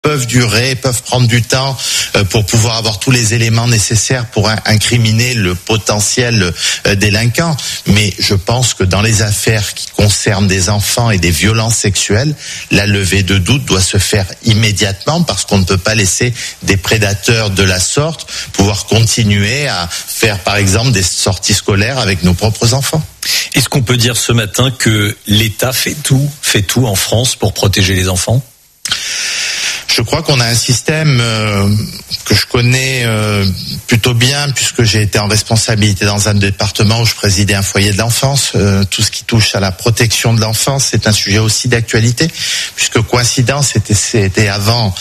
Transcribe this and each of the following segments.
peuvent durer, peuvent prendre du temps pour pouvoir avoir tous les éléments nécessaires pour incriminer le potentiel délinquant. Mais je pense que dans les affaires qui concernent des enfants et des violences sexuelles, la levée de doute doit se faire immédiatement parce qu'on ne peut pas laisser des prédateurs de la sorte pouvoir continuer à faire par exemple des sorties scolaires avec nos propres enfants. Est-ce qu'on peut dire ce matin que l'État fait tout en France pour protéger les enfants ? Je crois qu'on a un système que je connais plutôt bien puisque j'ai été en responsabilité dans un département où je présidais un foyer de l'enfance. Tout ce qui touche à la protection de l'enfance, c'est un sujet aussi d'actualité puisque coïncidence, c'était avant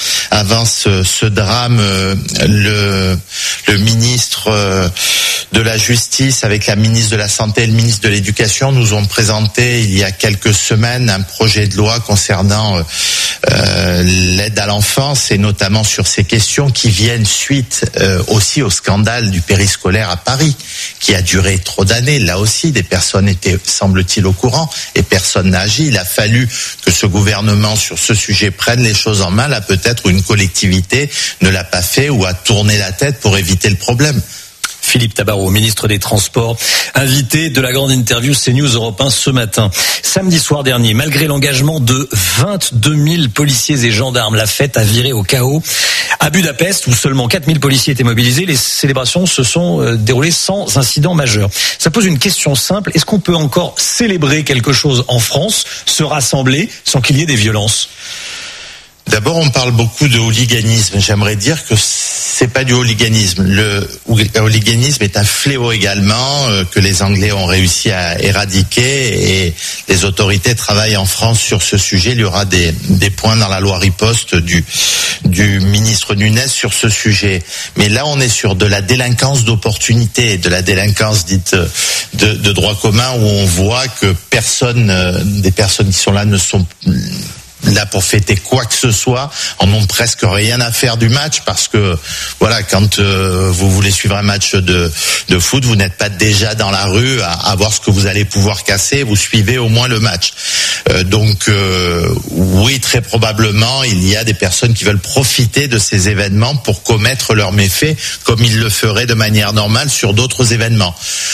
ce drame, le ministre de la Justice avec la ministre de la Santé et le ministre de l'Éducation nous ont présenté il y a quelques semaines un projet de loi concernant l'aide à l'enfance et notamment sur ces questions qui viennent suite aussi au scandale du périscolaire à Paris qui a duré trop d'années. Là aussi, des personnes étaient, semble-t-il, au courant et personne n'a agi. Il a fallu que ce gouvernement sur ce sujet prenne les choses en main. Là, peut-être une collectivité ne l'a pas fait ou a tourné la tête pour éviter le problème. Philippe Tabarot, ministre des Transports, invité de la grande interview CNews Europe 1 ce matin. Samedi soir dernier, malgré l'engagement de 22 000 policiers et gendarmes, la fête a viré au chaos. À Budapest, où seulement 4 000 policiers étaient mobilisés, les célébrations se sont déroulées sans incident majeur. Ça pose une question simple, est-ce qu'on peut encore célébrer quelque chose en France, se rassembler, sans qu'il y ait des violences ? D'abord, on parle beaucoup de hooliganisme. J'aimerais dire que c'est pas du hooliganisme. Le hooliganisme est un fléau également que les Anglais ont réussi à éradiquer et les autorités travaillent en France sur ce sujet. Il y aura des points dans la loi riposte du ministre Nunes sur ce sujet. Mais là, on est sur de la délinquance d'opportunité, de la délinquance dite de droit commun où on voit que des personnes qui sont là ne sont là pour fêter quoi que ce soit, en ont presque rien à faire du match parce que voilà, quand vous voulez suivre un match de foot, vous n'êtes pas déjà dans la rue à voir ce que vous allez pouvoir casser, vous suivez au moins le match. Donc oui, très probablement, il y a des personnes qui veulent profiter de ces événements pour commettre leurs méfaits comme ils le feraient de manière normale sur d'autres événements.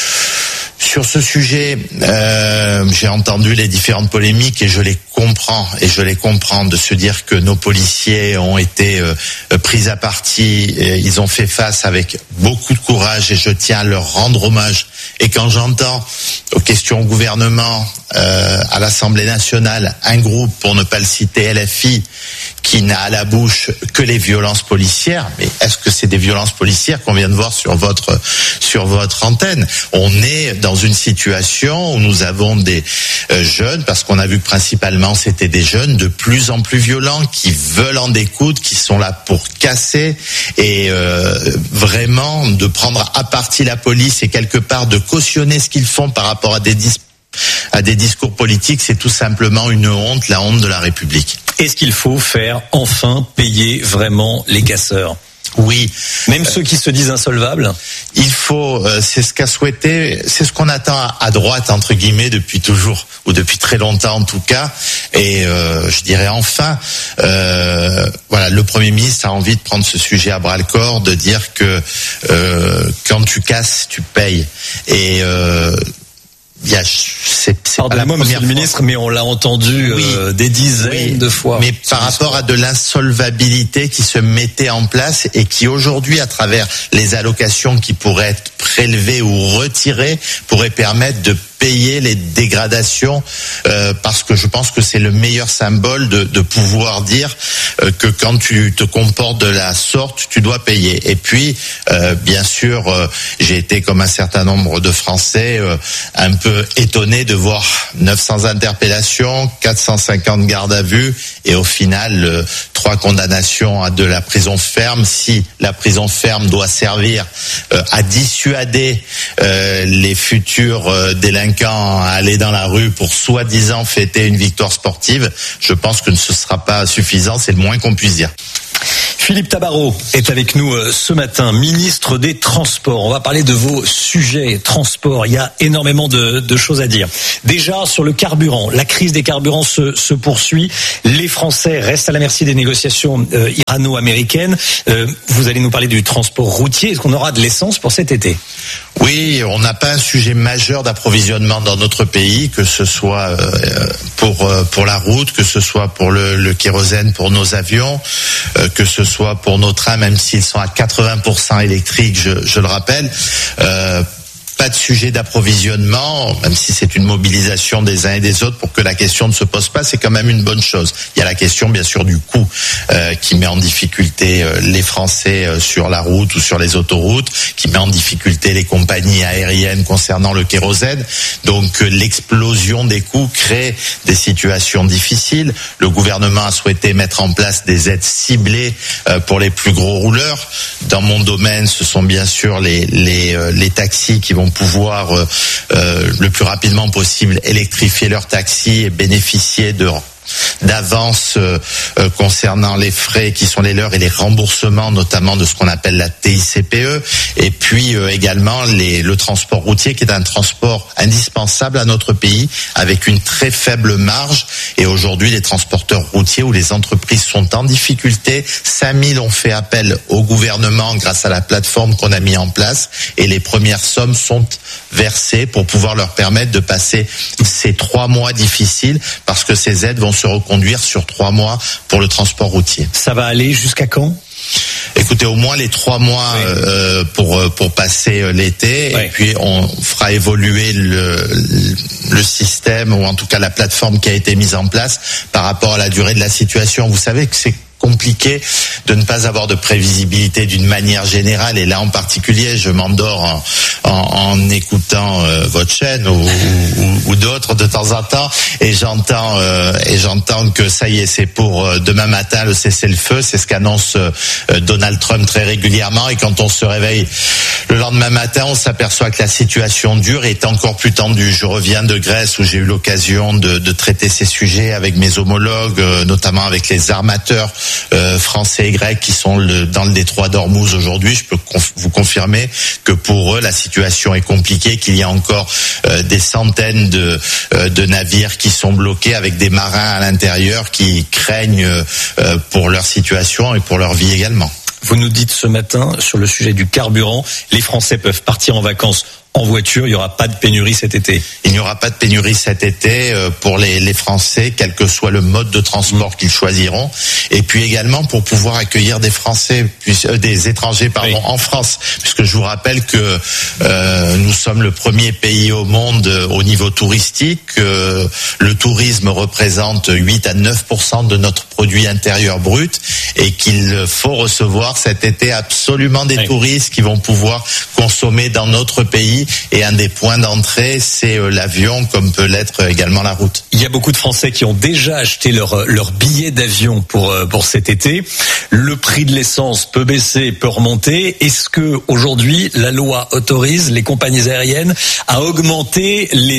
Sur ce sujet, j'ai entendu les différentes polémiques et je les comprends de se dire que nos policiers ont été pris à partie, ils ont fait face avec beaucoup de courage et je tiens à leur rendre hommage. Et quand j'entends aux questions au gouvernement, à l'Assemblée nationale, un groupe, pour ne pas le citer, LFI, qui n'a à la bouche que les violences policières, mais est-ce que c'est des violences policières qu'on vient de voir sur votre antenne ? On est dans une situation où nous avons des jeunes, parce qu'on a vu que principalement c'était des jeunes de plus en plus violents, qui veulent en découdre, qui sont là pour casser et vraiment de prendre à partie la police et quelque part de cautionner ce qu'ils font par rapport à des discours politiques, c'est tout simplement une honte, la honte de la République. Est-ce qu'il faut faire enfin payer vraiment les casseurs ? Oui. Même ceux qui se disent insolvables ? Il faut, c'est ce qu'a souhaité, c'est ce qu'on attend à droite, entre guillemets, depuis toujours, ou depuis très longtemps en tout cas, et je dirais enfin, voilà, le Premier ministre a envie de prendre ce sujet à bras-le-corps, de dire que quand tu casses, tu payes. Et pardonnez-moi, monsieur le ministre, mais on l'a entendu des dizaines de fois. Mais par rapport à de l'insolvabilité qui se mettait en place et qui aujourd'hui, à travers les allocations qui pourraient être prélevées ou retirées, pourrait permettre de payer les dégradations, parce que je pense que c'est le meilleur symbole de pouvoir dire que quand tu te comportes de la sorte, tu dois payer. Et puis, bien sûr, j'ai été comme un certain nombre de Français un peu étonné de voir 900 interpellations, 450 gardes à vue et au final 3 condamnations à de la prison ferme. Si la prison ferme doit servir à dissuader les futurs délinquants à aller dans la rue pour soi-disant fêter une victoire sportive, je pense que ce ne sera pas suffisant, c'est le moins qu'on puisse dire. Philippe Tabarot est avec nous ce matin, ministre des Transports. On va parler de vos sujets transports. Il y a énormément de choses à dire. Déjà, sur le carburant, la crise des carburants se poursuit. Les Français restent à la merci des négociations irano-américaines. Vous allez nous parler du transport routier. Est-ce qu'on aura de l'essence pour cet été ? Oui, on n'a pas un sujet majeur d'approvisionnement dans notre pays, que ce soit pour la route, que ce soit pour le kérosène pour nos avions, que ce soit pour nos trains, même s'ils sont à 80% électriques, je le rappelle. Pas de sujet d'approvisionnement, même si c'est une mobilisation des uns et des autres pour que la question ne se pose pas, c'est quand même une bonne chose. Il y a la question bien sûr du coût qui met en difficulté les Français sur la route ou sur les autoroutes, qui met en difficulté les compagnies aériennes concernant le kérosène. Donc l'explosion des coûts crée des situations difficiles. Le gouvernement a souhaité mettre en place des aides ciblées pour les plus gros rouleurs. Dans mon domaine, ce sont bien sûr les taxis qui vont pouvoir le plus rapidement possible électrifier leurs taxis et bénéficier d'avance concernant les frais qui sont les leurs et les remboursements notamment de ce qu'on appelle la TICPE, et puis également le transport routier qui est un transport indispensable à notre pays avec une très faible marge. Et aujourd'hui les transporteurs routiers ou les entreprises sont en difficulté. 5000 ont fait appel au gouvernement grâce à la plateforme qu'on a mis en place et les premières sommes sont versées pour pouvoir leur permettre de passer ces 3 mois difficiles, parce que ces aides vont se reconduire sur 3 mois pour le transport routier. Ça va aller jusqu'à quand ? Écoutez, au moins les 3 mois pour passer l'été, et puis on fera évoluer le système, ou en tout cas la plateforme qui a été mise en place par rapport à la durée de la situation. Vous savez que c'est compliqué de ne pas avoir de prévisibilité d'une manière générale, et là en particulier je m'endors en écoutant votre chaîne ou d'autres de temps en temps, et j'entends que ça y est, c'est pour demain matin le cessez-le-feu. C'est ce qu'annonce Donald Trump très régulièrement, et quand on se réveille le lendemain matin, on s'aperçoit que la situation dure et est encore plus tendue. Je reviens de Grèce où j'ai eu l'occasion de traiter ces sujets avec mes homologues, notamment avec les armateurs français et grecs qui sont dans le détroit d'Ormuz aujourd'hui. Je peux vous confirmer que pour eux la situation est compliquée, qu'il y a encore des centaines de navires qui sont bloqués avec des marins à l'intérieur qui craignent pour leur situation et pour leur vie également. Vous nous dites ce matin sur le sujet du carburant, les Français peuvent partir en vacances en voiture, il n'y aura pas de pénurie cet été. Il n'y aura pas de pénurie cet été pour les Français, quel que soit le mode de transport qu'ils choisiront. Et puis également pour pouvoir accueillir des étrangers en France, puisque je vous rappelle que nous sommes le premier pays au monde au niveau touristique. Le tourisme représente 8 à 9% de notre produit intérieur brut, et qu'il faut recevoir cet été absolument des touristes qui vont pouvoir consommer dans notre pays. Et un des points d'entrée, c'est l'avion, comme peut l'être également la route. Il y a beaucoup de Français qui ont déjà acheté leur billet d'avion pour cet été. Le prix de l'essence peut baisser, peut remonter. Est-ce que aujourd'hui la loi autorise les compagnies aériennes à augmenter les